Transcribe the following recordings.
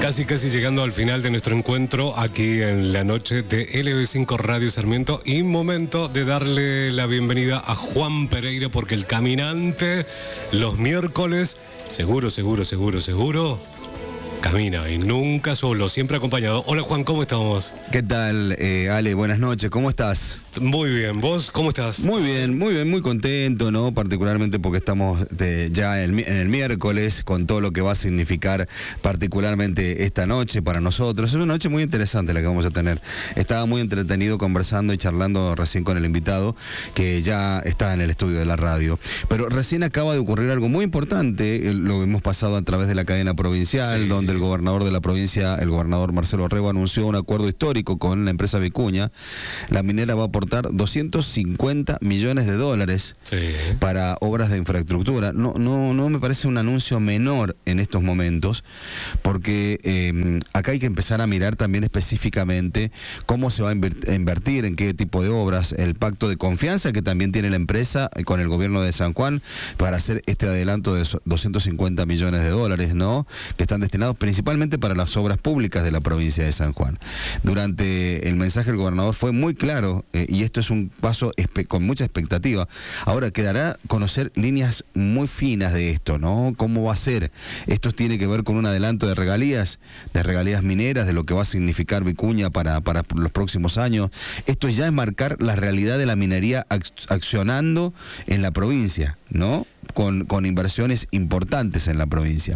Casi llegando al final de nuestro encuentro aquí en la noche de LB5 Radio Sarmiento, y momento de darle la bienvenida a Juan Pereira, porque el caminante los miércoles seguro camina, y nunca solo, siempre acompañado. Hola Juan, ¿cómo estamos? ¿Qué tal, Ale? Buenas noches, ¿cómo estás? Muy bien, ¿vos cómo estás? Muy bien, muy contento, ¿no? Particularmente porque estamos ya en el miércoles, con todo lo que va a significar particularmente esta noche para nosotros. Es una noche muy interesante la que vamos a tener. Estaba muy entretenido conversando y charlando recién con el invitado, que ya está en el estudio de la radio. Pero recién acaba de ocurrir algo muy importante, lo hemos pasado a través de la cadena provincial, sí, donde el gobernador de la provincia, el gobernador Marcelo Rego, anunció un acuerdo histórico con la empresa Vicuña. La minera va a aportar 250 millones de dólares, sí, para obras de infraestructura. No me parece un anuncio menor en estos momentos, porque acá hay que empezar a mirar también específicamente cómo se va a invertir, en qué tipo de obras, el pacto de confianza que también tiene la empresa con el gobierno de San Juan para hacer este adelanto de 250 millones de dólares, ¿no? Que están destinados principalmente para las obras públicas de la provincia de San Juan. Durante el mensaje el gobernador fue muy claro, y esto es un paso con mucha expectativa. Ahora quedará conocer líneas muy finas de esto, ¿no? ¿Cómo va a ser? Esto tiene que ver con un adelanto de regalías mineras, de lo que va a significar Vicuña para los próximos años. Esto ya es marcar la realidad de la minería accionando en la provincia, ¿no? Con inversiones importantes en la provincia.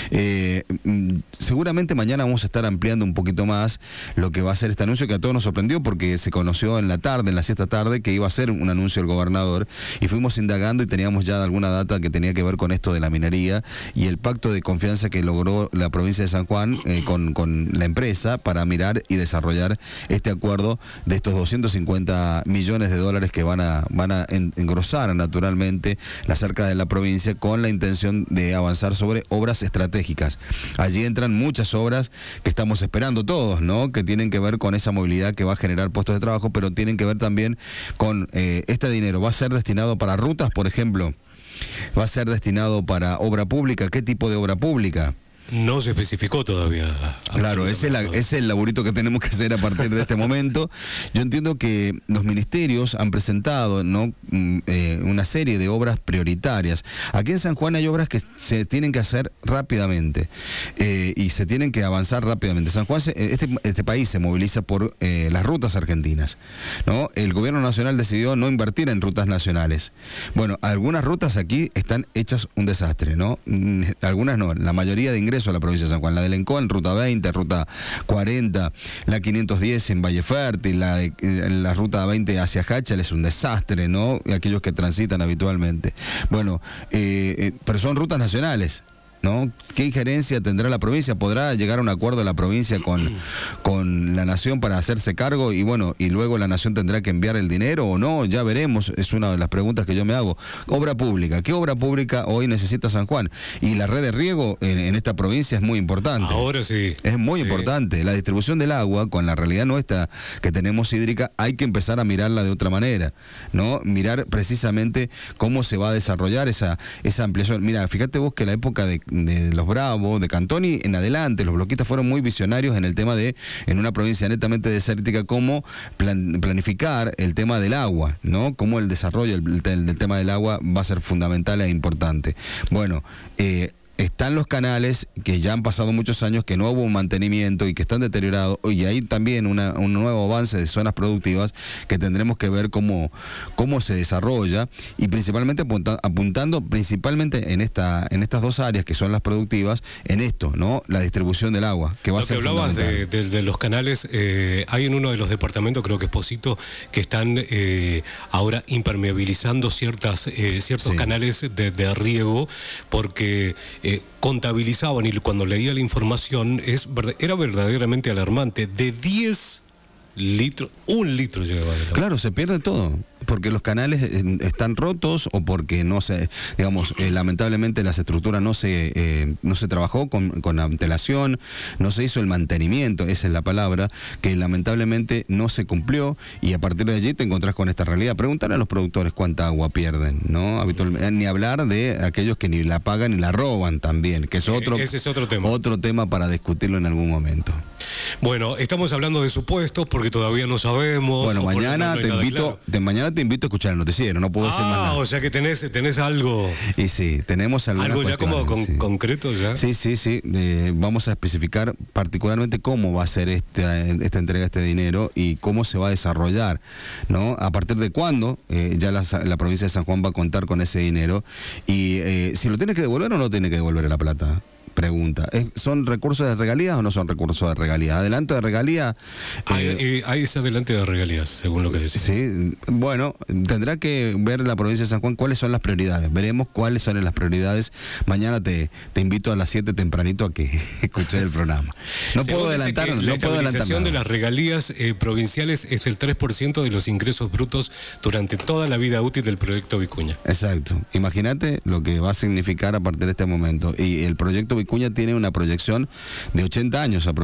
Seguramente mañana vamos a estar ampliando un poquito más lo que va a ser este anuncio, que a todos nos sorprendió porque se conoció en la siesta tarde, que iba a ser un anuncio del gobernador, y fuimos indagando y teníamos ya alguna data que tenía que ver con esto de la minería y el pacto de confianza que logró la provincia de San Juan con la empresa para mirar y desarrollar este acuerdo de estos 250 millones de dólares que van a engrosar naturalmente la cerca de la provincia, con la intención de avanzar sobre obras estratégicas. Allí entran muchas obras que estamos esperando todos, ¿no? Que tienen que ver con esa movilidad que va a generar puestos de trabajo, pero tienen que ver también con este dinero. ¿Va a ser destinado para rutas, por ejemplo? ¿Va a ser destinado para obra pública? ¿Qué tipo de obra pública? No se especificó todavía. Claro, ese es el laburito que tenemos que hacer a partir de este momento. Yo entiendo que los ministerios han presentado, ¿no?, una serie de obras prioritarias. Aquí en San Juan hay obras que se tienen que hacer rápidamente y se tienen que avanzar rápidamente. San Juan, este país se moviliza por las rutas argentinas, ¿no? El gobierno nacional decidió no invertir en rutas nacionales. Bueno, algunas rutas aquí están hechas un desastre, ¿no? Algunas no, la mayoría de ingresos a la provincia de San Juan, la del Encó en ruta 20, ruta 40, la 510 en Valle Fértil, la ruta 20 hacia Háchal es un desastre, ¿no? Aquellos que transitan habitualmente. Bueno, pero son rutas nacionales, ¿no? ¿Qué injerencia tendrá la provincia? ¿Podrá llegar a un acuerdo de la provincia con la nación para hacerse cargo? Y bueno, y luego la nación tendrá que enviar el dinero o no, ya veremos. Es una de las preguntas que yo me hago. Obra pública, ¿qué obra pública hoy necesita San Juan? Y la red de riego en esta provincia es muy importante. Ahora sí. Es muy importante. La distribución del agua, con la realidad nuestra que tenemos hídrica, hay que empezar a mirarla de otra manera, ¿no? Mirar precisamente cómo se va a desarrollar esa ampliación. Mira, fíjate vos que la época de los Bravos, de Cantoni en adelante, los bloquistas fueron muy visionarios en el tema de, en una provincia netamente desértica, cómo planificar el tema del agua, ¿no? Cómo el desarrollo del tema del agua va a ser fundamental e importante. Bueno, están los canales que ya han pasado muchos años, que no hubo un mantenimiento y que están deteriorados, y hay también un nuevo avance de zonas productivas que tendremos que ver cómo se desarrolla, y principalmente apuntando principalmente en estas dos áreas que son las productivas, en esto, ¿no? La distribución del agua, que va a ser fundamental. Lo que hablabas de los canales, hay en uno de los departamentos, creo que es Posito, que están ahora impermeabilizando ciertos canales de riego, porque contabilizaban, y cuando leía la información era verdaderamente alarmante. De 10 litros, 1 litro llegaba de agua. Claro, se pierde todo. porque los canales están rotos o porque no se, digamos, lamentablemente las estructuras no se trabajó con antelación, no se hizo el mantenimiento, esa es la palabra, que lamentablemente no se cumplió, y a partir de allí te encontrás con esta realidad. Preguntar a los productores cuánta agua pierden, ¿no? Habitualmente, ni hablar de aquellos que ni la pagan ni la roban también, que es ese es otro tema. Otro tema para discutirlo en algún momento. Bueno, estamos hablando de supuestos porque todavía no sabemos. Bueno, mañana te invito a escuchar el noticiero, no puedo decir más nada. O sea que tenés algo. Y sí, tenemos algo ya como concreto ya. Sí. Vamos a especificar particularmente cómo va a ser esta entrega de este dinero y cómo se va a desarrollar, ¿no? A partir de cuándo ya la provincia de San Juan va a contar con ese dinero y si lo tiene que devolver o no tiene que devolver la plata. Pregunta, ¿son recursos de regalías o no son recursos de regalías? ¿Adelanto de regalías? Hay ese adelanto de regalías, según lo que decís. Sí, bueno, tendrá que ver la provincia de San Juan cuáles son las prioridades. Veremos cuáles son las prioridades. Mañana te invito a las 7 tempranito a que escuches el programa. No puedo adelantar nada. La estabilización de las regalías provinciales es el 3% de los ingresos brutos durante toda la vida útil del proyecto Vicuña. Exacto. Imagínate lo que va a significar a partir de este momento. Y el proyecto Vicuña tiene una proyección de 80 años aproximadamente.